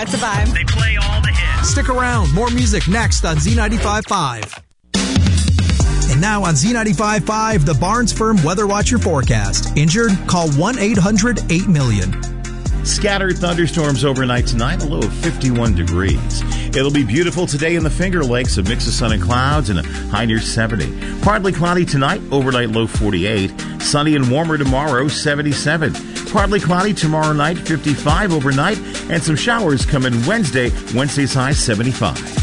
That's a vibe. They play all the hits. Stick around. More music next on Z95.5. And now on Z95.5, the Barnes Firm Weather Watcher forecast. Injured? Call 1-800-8-million. Scattered thunderstorms overnight tonight, a low of 51 degrees. It'll be beautiful today in the Finger Lakes, a mix of sun and clouds, and a high near 70. Partly cloudy tonight, overnight low 48. Sunny and warmer tomorrow, 77. Partly cloudy tomorrow night, 55 overnight, and some showers come in Wednesday's high 75.